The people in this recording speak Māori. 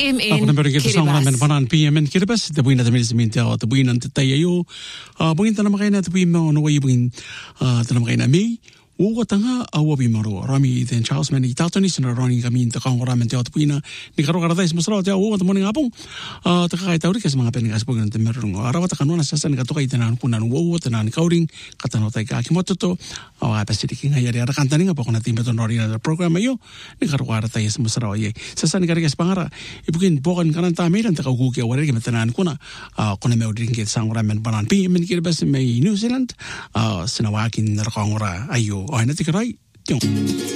PM in Ako na meron kita sa mga Kiribati. panan PM in Kiribati. Tabuin na tamis minta o tabuin ang tayo. Bungin tanam kayo na tabuin mo no way bungin tanam kayo na May. Uwa tanga awabi maro rami den Charles Manny tatoni sina running kami ta kang ramen ta tabuina ni karo karadais masra ta uwa mo nga pong ta kay tawri kas mga peningas pugin ta meron araw ta kanuna sa san ka to kay tanan kunan uwa tanan kauring katano tay ka kimoto to awa pasitiking hayari ara kantani nga pa kuna timba to nori na program ayo ni karo karadais masra ye sa san ka kas pangara ibugin bokan kanan ta melan ta ka gugi awari ka tanan kuna kuna me odring get sang ramen banan pi men Kiribati may New Zealand sinawakin na kang ayo ay natikaray.